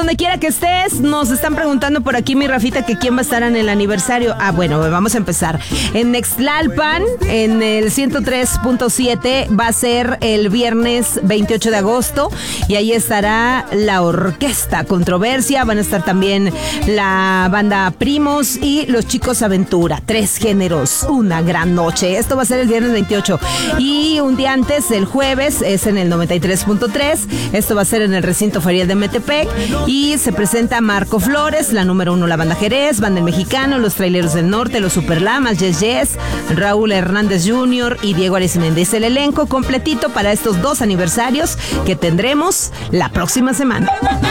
donde quiera que estés. Nos están preguntando por aquí, mi Rafita, que quién va a estar en el aniversario. Bueno, vamos a empezar. En Nextlalpan, en el 103.7, va a ser el viernes 28 de agosto. Y ahí estará la Orquesta Controversia. Van a estar también la banda Primos y los Chicos Aventura. 3 géneros, una gran noche. Esto va a ser el viernes 28. Y un día antes, el jueves, es en el 93.3. Esto va a ser en el recinto ferial de Metepec. Y se presenta Marco Flores, la número 1, la banda Jerez, Banda El Mexicano, los Traileros del Norte, los Superlamas, Yes Yes, Raúl Hernández Jr. y Diego Arismendi. El elenco completito para estos 2 aniversarios que tendremos la próxima semana.